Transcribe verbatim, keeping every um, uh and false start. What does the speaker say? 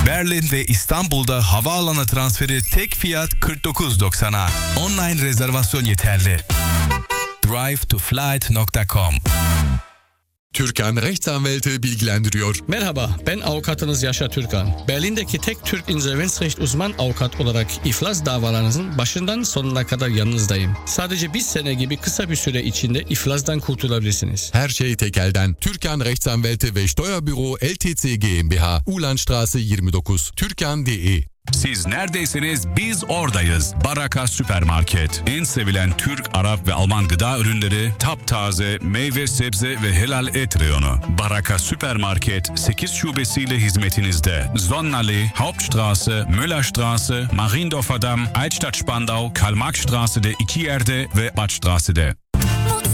Berlin ve İstanbul'da havaalanı transferi tek fiyat kırk dokuz doksana. Online rezervasyon yeterli. drive to flight nokta com. Türkan Rechtsanwälte bilgilendiriyor. Merhaba, ben avukatınız Yaşar Türkan. Berlin'deki tek Türk insolvensrecht uzman avukat olarak iflas davalarınızın başından sonuna kadar yanınızdayım. Sadece bir sene gibi kısa bir süre içinde iflasdan kurtulabilirsiniz. Her şey tek elden. Türkan Rechtsanwälte ve Steuerbüro L T C GmbH, Ulandstraße yirmi dokuz, türkan nokta de. Siz neredeyseniz biz oradayız. Baraka Süpermarket. En sevilen Türk, Arap ve Alman gıda ürünleri, taptaze, meyve, sebze ve helal et reyonu. Baraka Süpermarket sekiz şubesiyle hizmetinizde. Sonnenallee, Hauptstraße, Müllerstraße, Mariendorfer Damm, Altstadt Spandau, Karl-Marx-Straße'de iki yerde ve Badstraße'de.